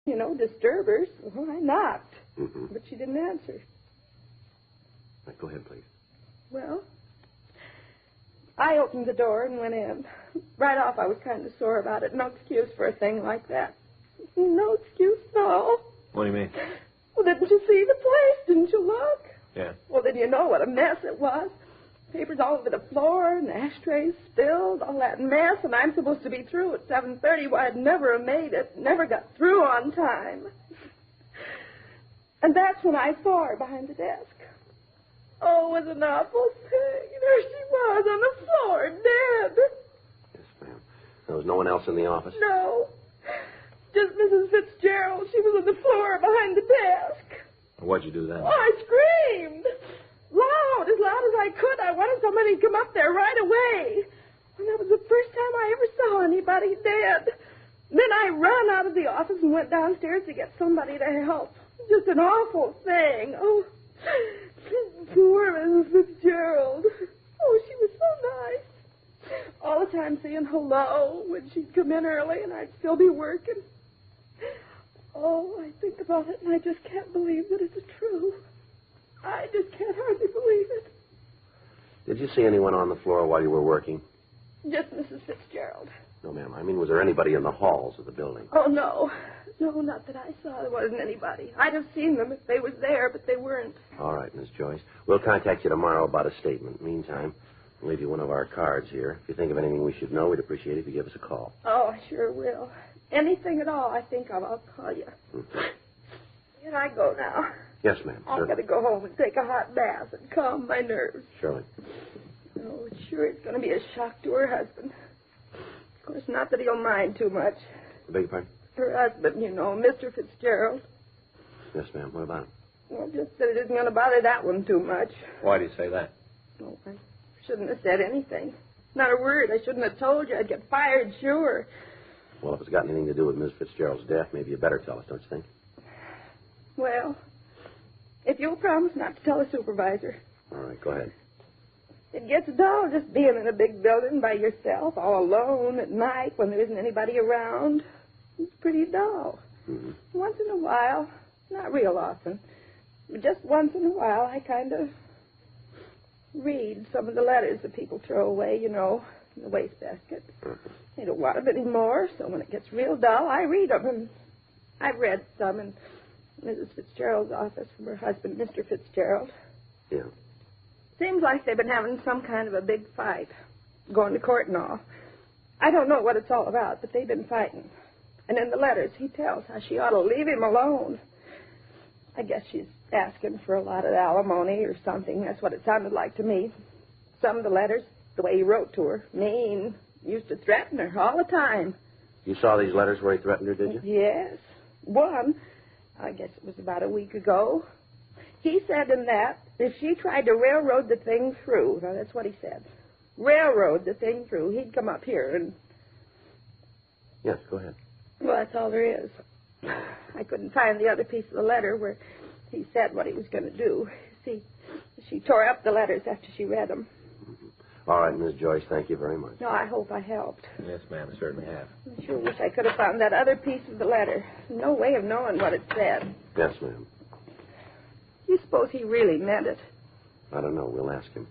disturbers. Well, I knocked, Mm-hmm. but she didn't answer. Right, go ahead, please. Well, I opened the door and went in. Right off, I was kind of sore about it. No excuse for a thing like that. No excuse at all. What do you mean? Well, didn't you see the place? Didn't you look? Yeah. Well, then you know what a mess it was. Papers all over the floor and ashtrays spilled, all that mess, and I'm supposed to be through at 7:30. Well, I'd never have made it. Never got through on time. And that's when I saw her behind the desk. Oh, it was an awful thing. There she was on the floor, dead. Yes, ma'am. There was no one else in the office? No. Just Mrs. Fitzgerald. She was on the floor behind the desk. What'd you do then? Oh, I screamed. Loud as I could. I wanted somebody to come up there right away. And that was the first time I ever saw anybody dead. Then I ran out of the office and went downstairs to get somebody to help. Just an awful thing. Oh, poor Mrs. Fitzgerald. Oh, she was so nice. All the time saying hello when she'd come in early and I'd still be working. Oh, I think about it and I just can't believe that it's true. I just can't hardly believe it. Did you see anyone on the floor while you were working? Just Mrs. Fitzgerald. No, ma'am. I mean, was there anybody in the halls of the building? Oh, no. No, not that I saw. There wasn't anybody. I'd have seen them if they was there, but they weren't. All right, Miss Joyce. We'll contact you tomorrow about a statement. Meantime, we'll leave you one of our cards here. If you think of anything we should know, we'd appreciate it if you give us a call. Oh, I sure will. Anything at all I think of, I'll call you. Mm-hmm. Can I go now? Yes, ma'am. I've got to go home and take a hot bath and calm my nerves. Surely. Oh, sure, it's going to be a shock to her husband. Of course, not that he'll mind too much. I beg your pardon? Her husband, Mr. Fitzgerald. Yes, ma'am. What about him? Well, just that it isn't going to bother that one too much. Why do you say that? Oh, I shouldn't have said anything. Not a word. I shouldn't have told you. I'd get fired, sure. Well, if it's got anything to do with Miss Fitzgerald's death, maybe you better tell us, don't you think? Well, if you'll promise not to tell the supervisor. All right, go ahead. It gets dull just being in a big building by yourself, all alone at night when there isn't anybody around. It's pretty dull. Mm-hmm. Once in a while, not real often, but just once in a while, I kind of read some of the letters that people throw away, in the wastebasket. Mm-hmm. They don't want them anymore, so when it gets real dull, I read them. And I've read some in Mrs. Fitzgerald's office from her husband, Mr. Fitzgerald. Yeah. Seems like they've been having some kind of a big fight, going to court and all. I don't know what it's all about, but they've been fighting. And in the letters, he tells how she ought to leave him alone. I guess she's asking for a lot of alimony or something. That's what it sounded like to me. Some of the letters, the way he wrote to her, mean, used to threaten her all the time. You saw these letters where he threatened her, did you? Yes. One, I guess it was about a week ago. He said in that if she tried to railroad the thing through, now that's what he said, railroad the thing through, he'd come up here and... Yes, go ahead. Well, that's all there is. I couldn't find the other piece of the letter where he said what he was going to do. See, she tore up the letters after she read them. Mm-hmm. All right, Miss Joyce, thank you very much. No, I hope I helped. Yes, ma'am, I certainly have. I sure wish I could have found that other piece of the letter. No way of knowing what it said. Yes, ma'am. You suppose he really meant it? I don't know. We'll ask him.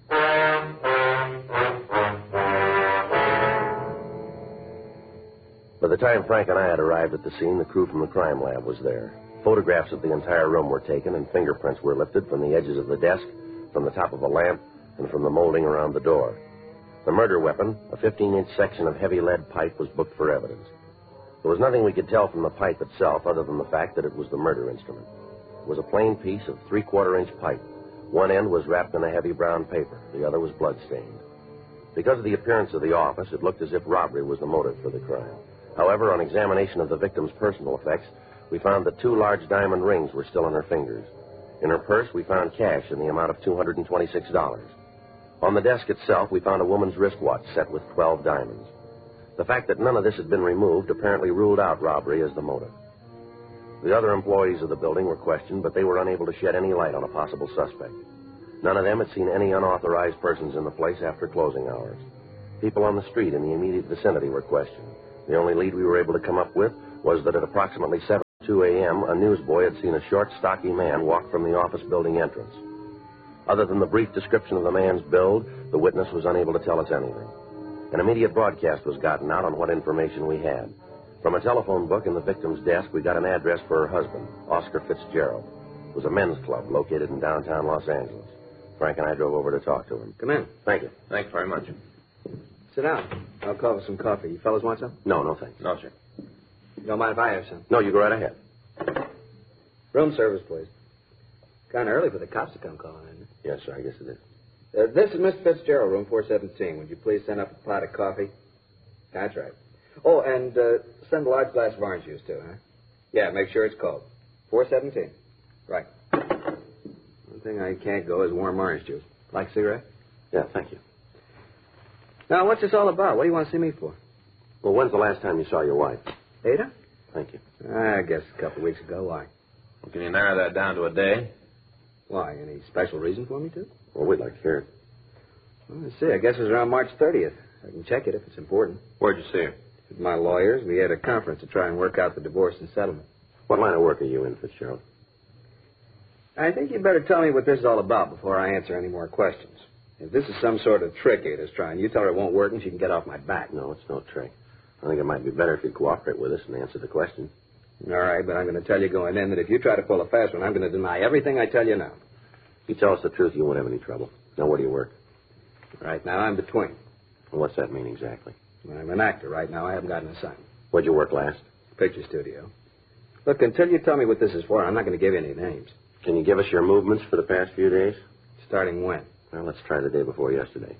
By the time Frank and I had arrived at the scene, the crew from the crime lab was there. Photographs of the entire room were taken, and fingerprints were lifted from the edges of the desk, from the top of a lamp, and from the molding around the door. The murder weapon, a 15-inch section of heavy lead pipe, was booked for evidence. There was nothing we could tell from the pipe itself other than the fact that it was the murder instrument. It was a plain piece of 3/4-inch pipe. One end was wrapped in a heavy brown paper. The other was blood-stained. Because of the appearance of the office, it looked as if robbery was the motive for the crime. However, on examination of the victim's personal effects, we found that 2 large diamond rings were still on her fingers. In her purse, we found cash in the amount of $226. On the desk itself, we found a woman's wristwatch set with 12 diamonds. The fact that none of this had been removed apparently ruled out robbery as the motive. The other employees of the building were questioned, but they were unable to shed any light on a possible suspect. None of them had seen any unauthorized persons in the place after closing hours. People on the street in the immediate vicinity were questioned. The only lead we were able to come up with was that at approximately 7 2 a.m., a newsboy had seen a short, stocky man walk from the office building entrance. Other than the brief description of the man's build, the witness was unable to tell us anything. An immediate broadcast was gotten out on what information we had. From a telephone book in the victim's desk, we got an address for her husband, Oscar Fitzgerald. It was a men's club located in downtown Los Angeles. Frank and I drove over to talk to him. Come in. Thank you. Thanks very much. Sit down. I'll call for some coffee. You fellas want some? No, thanks. No, sir. You don't mind if I have some? No, you go right ahead. Room service, please. Kind of early for the cops to come calling, isn't it? Yes, sir, I guess it is. This is Mr. Fitzgerald, room 417. Would you please send up a pot of coffee? That's right. Oh, and send a large glass of orange juice, too, huh? Yeah, make sure it's cold. 417. Right. One thing I can't go is warm orange juice. Like a cigarette? Yeah, thank you. Now, what's this all about? What do you want to see me for? Well, when's the last time you saw your wife? Ada? Thank you. I guess a couple of weeks ago. Why? Well, can you narrow that down to a day? Why? Any special reason for me to? Well, we'd like to hear it. Well, let's see. I guess it was around March 30th. I can check it if it's important. Where'd you see her? With my lawyers, we had a conference to try and work out the divorce and settlement. What line of work are you in, Fitzgerald? I think you'd better tell me what this is all about before I answer any more questions. If this is some sort of trick Ada's trying, you tell her it won't work and she can get off my back. No, it's no trick. I think it might be better if you'd cooperate with us and answer the question. All right, but I'm going to tell you going in that if you try to pull a fast one, I'm going to deny everything I tell you now. If you tell us the truth, you won't have any trouble. Now, where do you work? Right now, I'm between. Well, what's that mean exactly? I'm an actor right now. I haven't got an assignment. Where'd you work last? Picture studio. Look, until you tell me what this is for, I'm not going to give you any names. Can you give us your movements for the past few days? Starting when? Well, let's try the day before yesterday.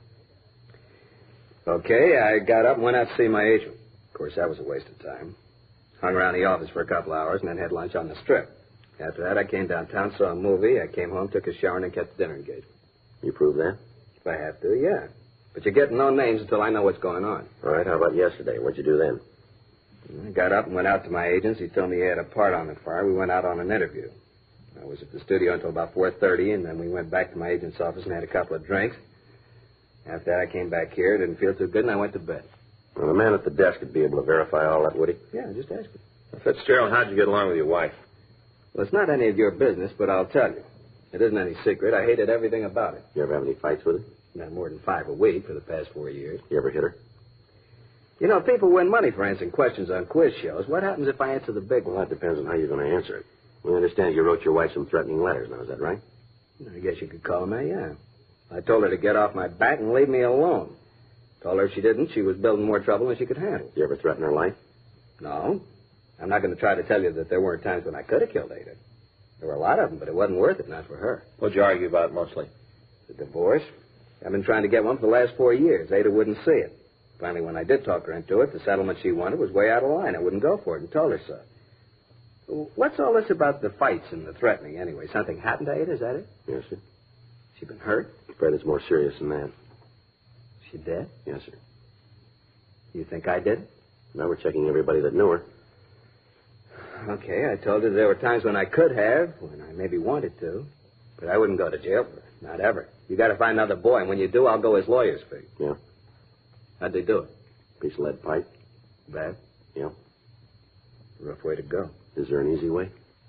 Okay, I got up and went out to see my agent. Of course, that was a waste of time. Hung around the office for a couple hours and then had lunch on the strip. After that, I came downtown, saw a movie. I came home, took a shower, and then kept the dinner engagement. You prove that? If I have to, yeah. But you're getting no names until I know what's going on. All right, how about yesterday? What'd you do then? I got up and went out to my agent's. He told me he had a part on the fire. We went out on an interview. I was at the studio until about 4:30, and then we went back to my agent's office and had a couple of drinks. After that, I came back here, didn't feel too good, and I went to bed. Well, the man at the desk would be able to verify all that, would he? Yeah, just ask him. Fitzgerald, how'd you get along with your wife? Well, it's not any of your business, but I'll tell you. It isn't any secret. I hated everything about it. You ever have any fights with her? Not more than 5 a week for the past 4 years. You ever hit her? You know, people win money for answering questions on quiz shows. What happens if I answer the big Well, one? that depends on how you're going to answer it. We understand you wrote your wife some threatening letters. Now, is that right? I guess you could call them that, yeah. I told her to get off my back and leave me alone. Told her if she didn't, she was building more trouble than she could handle. You ever threaten her life? No. I'm not going to try to tell you that there weren't times when I could have killed Ada. There were a lot of them, but it wasn't worth it, not for her. What'd you argue about mostly? The divorce. I've been trying to get one for the last 4 years. Ada wouldn't see it. Finally, when I did talk her into it, the settlement she wanted was way out of line. I wouldn't go for it and told her so. What's all this about the fights and the threatening, anyway? Something happened to Ada, is that it? Yes, sir. She been hurt? I'm afraid it's more serious than that. She dead? Yes, sir. You think I did? Now we're checking everybody that knew her. Okay, I told her there were times when I could have, when I maybe wanted to. But I wouldn't go to jail for it. Not ever. You got to find another boy, and when you do, I'll go his lawyer's fee. Yeah. How'd they do it? Piece of lead pipe. Bad? Yeah. Rough way to go. Is there an easy way?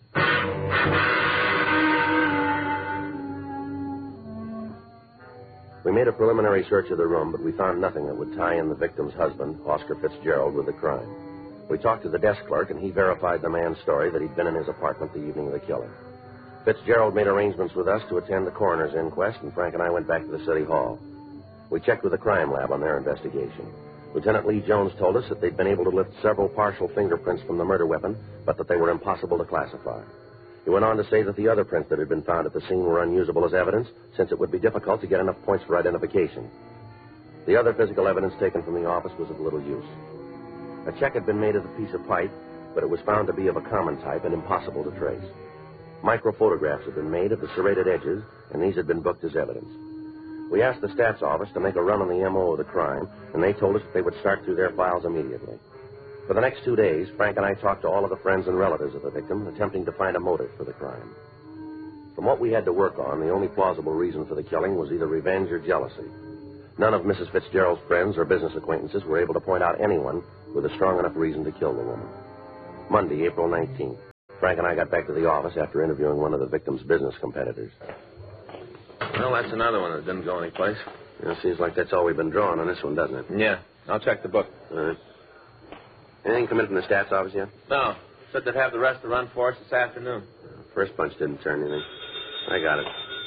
We made a preliminary search of the room, but we found nothing that would tie in the victim's husband, Oscar Fitzgerald, with the crime. We talked to the desk clerk, and he verified the man's story that he'd been in his apartment the evening of the killing. Fitzgerald made arrangements with us to attend the coroner's inquest, and Frank and I went back to the city hall. We checked with the crime lab on their investigation. Lieutenant Lee Jones told us that they'd been able to lift several partial fingerprints from the murder weapon, but that they were impossible to classify. He went on to say that the other prints that had been found at the scene were unusable as evidence, since it would be difficult to get enough points for identification. The other physical evidence taken from the office was of little use. A check had been made of the piece of pipe, but it was found to be of a common type and impossible to trace. Microphotographs had been made of the serrated edges, and these had been booked as evidence. We asked the stats office to make a run on the M.O. of the crime, and they told us that they would start through their files immediately. For the next 2 days, Frank and I talked to all of the friends and relatives of the victim, attempting to find a motive for the crime. From what we had to work on, the only plausible reason for the killing was either revenge or jealousy. None of Mrs. Fitzgerald's friends or business acquaintances were able to point out anyone with a strong enough reason to kill the woman. Monday, April 19th. Frank and I got back to the office after interviewing one of the victim's business competitors. Well, that's another one that didn't go anyplace. Seems like that's all we've been drawing on this one, doesn't it? Yeah. I'll check the book. All right. Anything come in from the stats office yet? No. Said they'd have the rest to run for us this afternoon. First bunch didn't turn anything. I got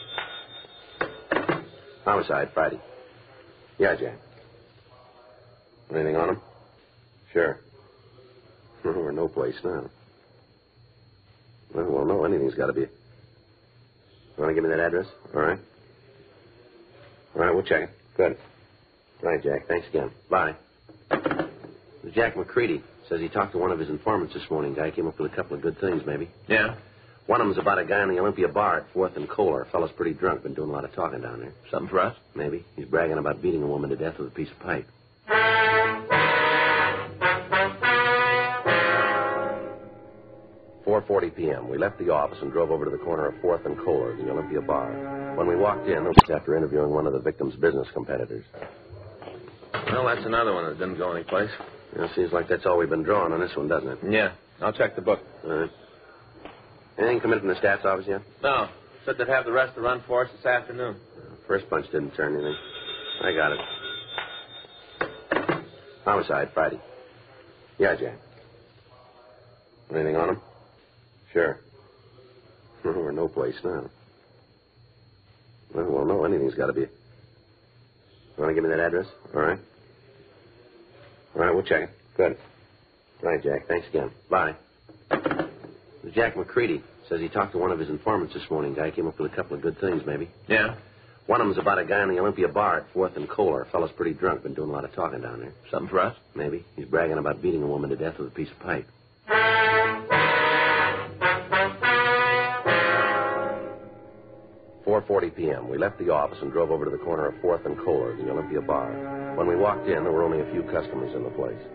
it. Homicide, Friday. Yeah, Jack. Anything on him? Sure. We're no place now. Well, no, anything's got to be. You want to give me that address? All right. All right, we'll check it. Good. Right, Jack. Thanks again. Bye. Jack McCready says he talked to one of his informants this morning. Guy came up with a couple of good things, maybe. Yeah? One of them's about a guy in the Olympia bar at 4th and Kohler. Fellow's pretty drunk. Been doing a lot of talking down there. Something for us? Maybe. He's bragging about beating a woman to death with a piece of pipe. 4:40 p.m. We left the office and drove over to the corner of 4th and Kohler, the Olympia bar. When we walked in, it was after interviewing one of the victim's business competitors. Well, that's another one that didn't go anyplace. Seems like that's all we've been drawing on this one, doesn't it? Yeah. I'll check the book. All right. Anything come in from the stats office yet? No. Said they'd have the rest to run for us this afternoon. First bunch didn't turn anything. I got it. Homicide, Friday. Yeah, Jack. Anything on him? Sure. We're no place now. Well, no, anything's got to be. You want to give me that address? All right. All right, we'll check it. Good. Right, Jack. Thanks again. Bye. Jack McCready says he talked to one of his informants this morning. Guy came up with a couple of good things, maybe. Yeah? One of them's about a guy in the Olympia bar at 4th and Kohler. Fellow's pretty drunk. Been doing a lot of talking down there. Something for us? Maybe. He's bragging about beating a woman to death with a piece of pipe. 4:40 p.m. We left the office and drove over to the corner of 4th and Kohler, the Olympia bar. When we walked in, there were only a few customers in the place.